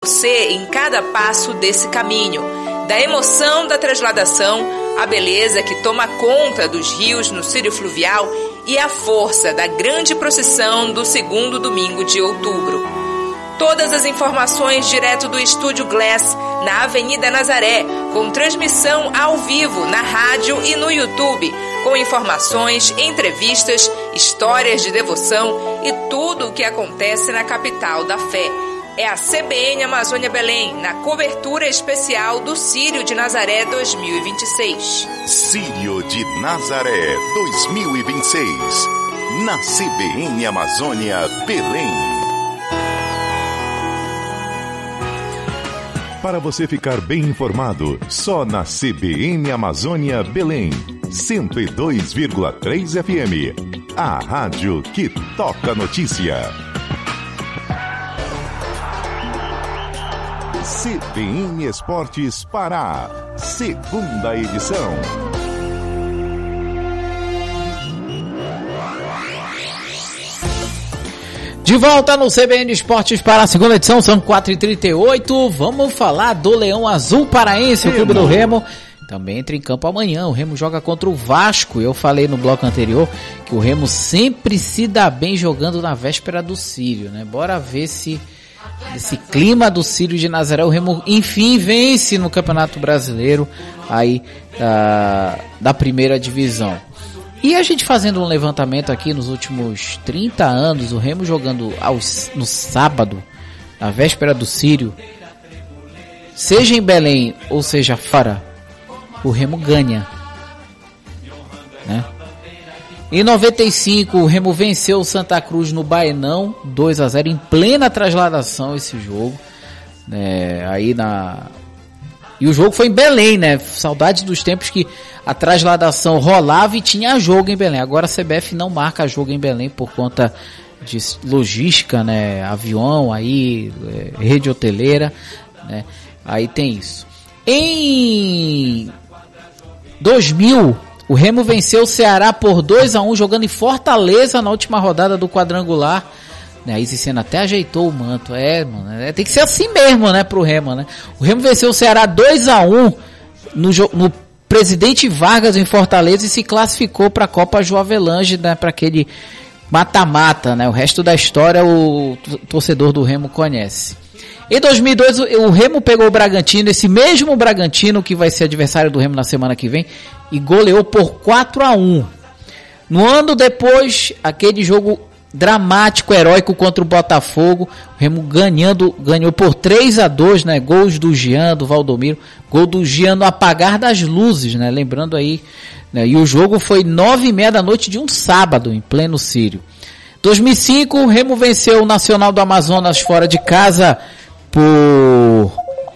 você em cada passo desse caminho, da emoção da transladação, a beleza que toma conta dos rios no Círio Fluvial e a força da grande procissão do segundo domingo de outubro. Todas as informações direto do Estúdio Glass, na Avenida Nazaré, com transmissão ao vivo na rádio e no YouTube, com informações, entrevistas, histórias de devoção e tudo o que acontece na capital da fé. É a CBN Amazônia Belém, na cobertura especial do Círio de Nazaré 2026. Círio de Nazaré 2026, na CBN Amazônia Belém. Para você ficar bem informado, só na CBN Amazônia Belém, 102,3 FM, a rádio que toca notícia. CBN Esportes Pará, segunda edição. De volta no CBN Esportes para a segunda edição, são 4h38. Vamos falar do Leão Azul Paraense, o clube do Remo. Também entra em campo amanhã. O Remo joga contra o Vasco. Eu falei no bloco anterior que o Remo sempre se dá bem jogando na véspera do Círio, né? Bora ver se esse clima do Círio de Nazaré, o Remo enfim vence no Campeonato Brasileiro aí da primeira divisão. E a gente fazendo um levantamento aqui nos últimos 30 anos, o Remo jogando no sábado, na véspera do Círio, seja em Belém ou seja fora, o Remo ganha, né? Em 95, o Remo venceu o Santa Cruz no Baenão, 2-0, em plena trasladação esse jogo, né? E o jogo foi em Belém, né? Saudade dos tempos que a trasladação rolava e tinha jogo em Belém. Agora a CBF não marca jogo em Belém por conta de logística, né? Avião, aí, rede hoteleira, né? Aí tem isso. Em 2000, o Remo venceu o Ceará por 2-1, jogando em Fortaleza na última rodada do quadrangular. A Isis Sena até ajeitou o manto. Tem que ser assim mesmo, né, pro Remo, né? O Remo venceu o Ceará 2-1 no Presidente Vargas em Fortaleza e se classificou para a Copa Joavelange, né, para aquele mata-mata, né? O resto da história o torcedor do Remo conhece. Em 2002, o Remo pegou o Bragantino, esse mesmo Bragantino que vai ser adversário do Remo na semana que vem, e goleou por 4-1. No ano depois, aquele jogo dramático, heróico contra o Botafogo, o Remo ganhou por 3-2, né? Gols do Jean, do Valdomiro, gol do Jean no apagar das luzes, né? Lembrando aí, né? E o jogo foi 9h30 da noite de um sábado, em pleno Círio. 2005, o Remo venceu o Nacional do Amazonas fora de casa por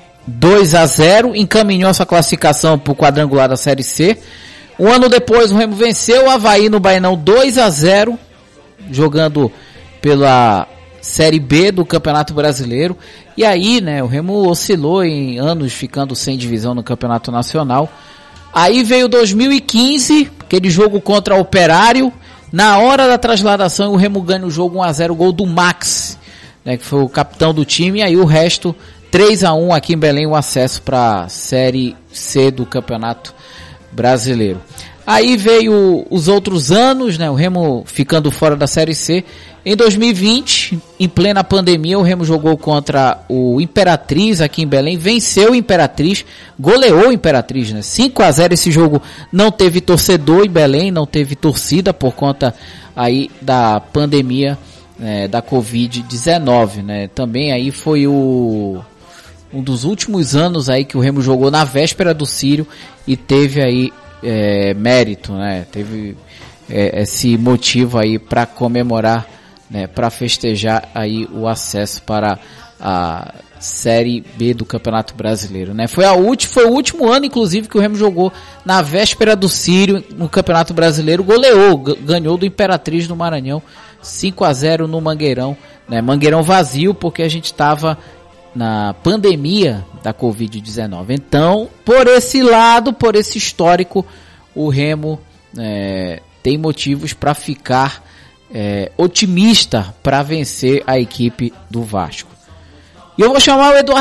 2-0, encaminhou sua classificação para o quadrangular da Série C. Um ano depois, o Remo venceu o Avaí no Baenão 2-0, jogando pela Série B do Campeonato Brasileiro. E aí, né, o Remo oscilou em anos, ficando sem divisão no Campeonato Nacional. Aí veio 2015, aquele jogo contra o Operário. Na hora da trasladação, o Remo ganha o jogo 1-0, gol do Max, né, que foi o capitão do time. E aí o resto, 3-1 aqui em Belém, o acesso para a Série C do Campeonato Brasileiro. Aí veio os outros anos, né, o Remo ficando fora da Série C. Em 2020, em plena pandemia, o Remo jogou contra o Imperatriz aqui em Belém, venceu o Imperatriz, goleou o Imperatriz, né, 5-0. Esse jogo não teve torcedor em Belém, não teve torcida por conta aí da pandemia, da Covid-19, né. Também aí foi um dos últimos anos aí que o Remo jogou na véspera do Círio e teve aí mérito, né? Teve esse motivo aí para comemorar, né? Para festejar aí o acesso para a Série B do Campeonato Brasileiro, né? Foi o último ano, inclusive, que o Remo jogou na véspera do Círio no Campeonato Brasileiro, ganhou do Imperatriz do Maranhão 5-0 no Mangueirão, né? Mangueirão vazio porque a gente estava na pandemia da Covid-19. Então, por esse lado, por esse histórico, o Remo tem motivos para ficar otimista para vencer a equipe do Vasco. E eu vou chamar o Eduardo